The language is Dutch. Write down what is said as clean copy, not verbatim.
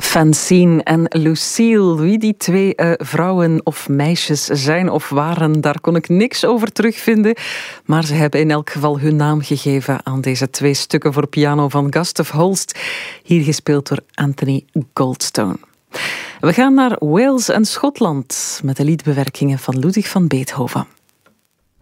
Francine en Lucille, wie die twee vrouwen of meisjes zijn of waren, daar kon ik niks over terugvinden. Maar ze hebben in elk geval hun naam gegeven aan deze twee stukken voor piano van Gustav Holst, hier gespeeld door Anthony Goldstone. We gaan naar Wales en Schotland met de liedbewerkingen van Ludwig van Beethoven.